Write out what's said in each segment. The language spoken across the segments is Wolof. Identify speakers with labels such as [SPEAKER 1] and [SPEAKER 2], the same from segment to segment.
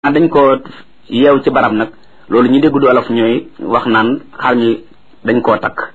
[SPEAKER 1] dañ ko yeew ci barab nag loolu ñu dégg du olof ñooy wax naan xar mi dañ koo takk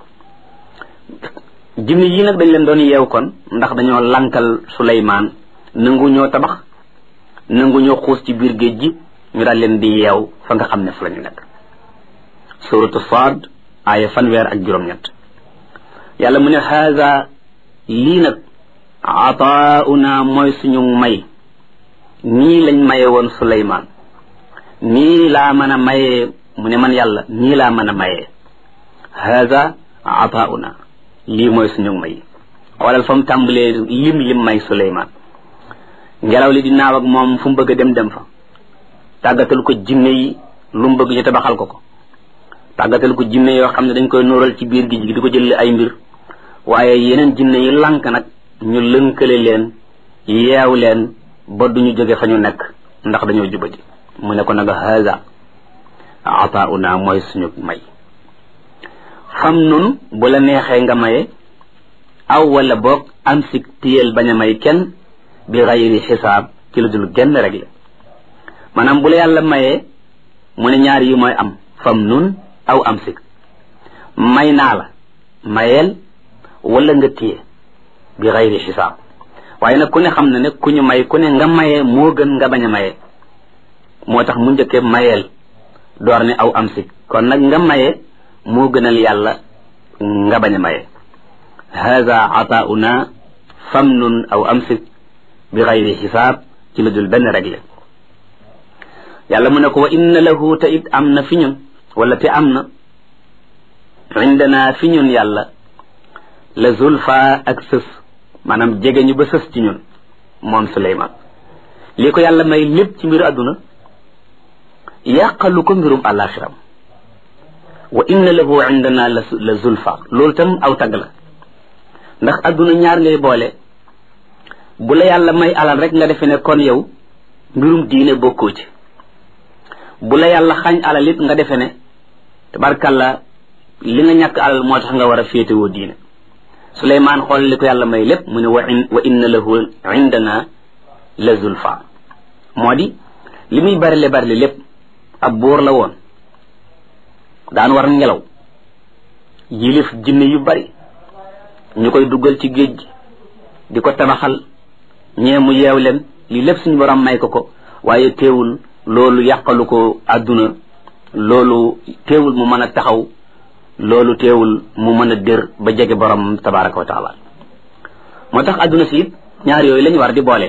[SPEAKER 1] jinne yi nag dañ leen doon yeew kon ndax dañoo lankal Suleymaan nangu ñoo tabax nangu ñoo xuus ci biir géej gi ñu daal leen di yeew fa nga xam ne fa la ñu nekk suratu Saad aaya fanweer ak juróom-ñett yàlla mu ne haza lii nag ataauna mooy suñu may nii lañ maye woon Suleymaan nii laa mën a mayee mu ne man yàlla nii laa mën a mayee haza ataauna lii mooy suñu may xoolal fa mu tàmbalee lim may Suleymaan ngelaw li di naaw ak moom fu mu bëgg a dem fa tàggatal ko jinne yi lu mu bëgg ñu tabaxal ko tàggatal ko jinne yoo xam ne dañ koy nóoral ci biir gi di ko jël ay mbir waaye yeneen jinne yi lank nag ñu lënkale leen yeew leen ba duñu jóge fa ñu nekk ndax dañoo jubati mu ne ko nag haza ataauna mooy suñu may fam nun bu la neexee nga maye aw wala boog am si téyel bañ a may kenn bi xayri xisaab ci lu dul genn rek la maanaam bu la yàlla mayee mu ne ñaar yi mooy am fam nun aw am sik may naa la mayeel wala nga téye bi xayri xisaab waaye nag ku ne xam na ne ku ñu may ku ne nga mayee moo gën nga bañ a mayee moo tax mu njëkkee mayeel door ne aw am sik kon nag nga mayee moo gënal yàlla nga bañ a mayee haza ataauna famnun aw amsik bi xayri xisaab ci la dul benn réglé yàlla mu ne ko wa inna lahu te it am na fi ñun wala te am na indana fi ñun yàlla la zulfa ak sës maanaam jege ñu ba sës ci ñun moom Suleymaan lii ko yàlla may lépp ci mbiru àdduna yàqalu ko mbirum àllaaxiram wa inna lahu indana la zulfa loolu tam aw tagg la ndax àdduna ñaar ngay boole bu la yàlla may alal rek nga defe ne kon yow mbirum diine bokkoo ci bu la yàlla xañ alal it nga defe ne tabarkalla li nga ñàkk alal moo tax nga war a féetewoo diine Suleymaan xool li ko yàlla may lépp mu ne wa inna lahu indana la zulfa moo di li muy barile lépp ab buur la woon daan war ngelaw yilif jinne yu bari ñu koy duggal ci géej gi di ko tabaxal ñee mu yeew leen li lépp suñu borom may ko waaye teewul loolu yàqalu ko àdduna loolu teewul mu mën a taxaw loolu teewul mu mën a dër ba jege borom tabaraka wa taala moo tax àdduna si it ñaar yooyu lañu war di boole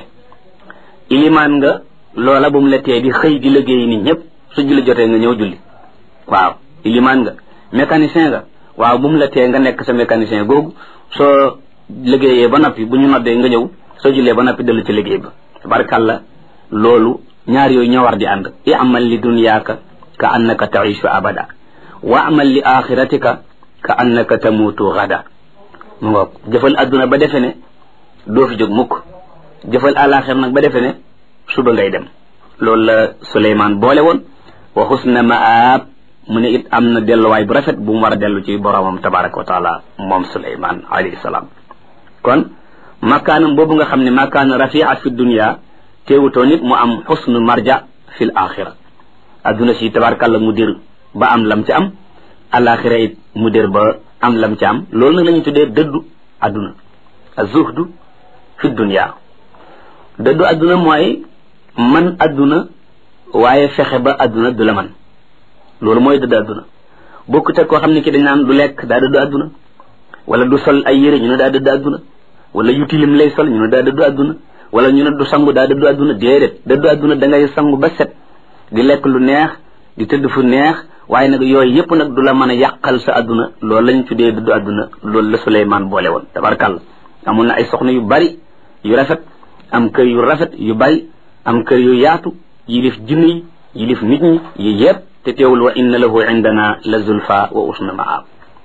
[SPEAKER 1] ilimaan nga loola bu mu la tee di xëy di liggéey nit ñëpp su julli jotee nga ñëw julli waaw ilimaan nga mécanicien nga waaw bu mu la tee nga nekk sa mécanicien googu soo liggéeyee ba noppi bu ñu noddee nga ñëw soo jullee ba noppi dellu ci liggéey ba tabarakalla loolu ñaar yooyu ñoo war di ànd i'mal li dunyaaka ka annaka taishu abada wa amal li axiratika ka annaka tamutu gada mu ngoog jëfal adduna ba defe ne doo fi jóg mukk jëfal alaxir nag ba defe ne suba ngay dem loolu la Suleymaan boole woon wa husna maab mu ne it am na delluwaay bu rafet bu mu war a dellu ci boromam tabaraka wa taala moom Suleymaan alayhi salaam kon makaanam boobu nga xam ne makaana rafia fi dunya teewutoo nit mu am xusnu marja fil axira adduna si tabarakàlla mu dir ba am lam ci am alaxira it mu dir ba am lam ci am loolu nag la ñu tuddee dëddu adduna az-zuhdu fi dunya dëddu adduna mooy man adduna waaye fexe ba adduna du la man loolu mooy dëddu adduna bokkut ak koo xam ne ki dañ naan du lekk daa dëddu adduna wala du sol ay yére ñu ne daa dëddu adduna wala yu tilim lay sol ñu ne daa dëddu adduna wala ñu ne du sangu daa dëddu adduna déedéet dëddu adduna da ngay sangu ba set di lekk lu neex di tëdd fu neex waaye nag yooyu yëpp nag du la mën a yàqal sa adduna loolu lañ tuddee dëddu adduna loolu la Suleymaan boole woon tabarkàlla amoon na ay soxna yu bari yu rafet am kër yu rafet yu bari am kër yu yaatu yilif jinne yi yilif nit ñi yi yëpp te teewul wa inna lahu indana la zulfa wa usna maab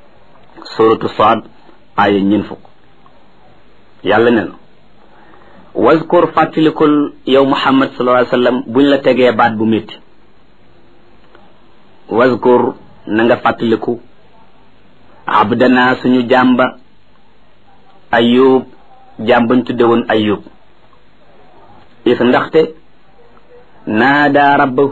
[SPEAKER 1] suratu Saad aaya ñeen fukk yàlla ne na wazkur fàttalikul yow Muhammad sallallahu alayhi wa sallam buñ la tegee baat bu métti wazkur na nga fàttaliku abdana suñu jàmba Ayub jàmbañ tudde woon Ayub is ndaxte naada rabbahu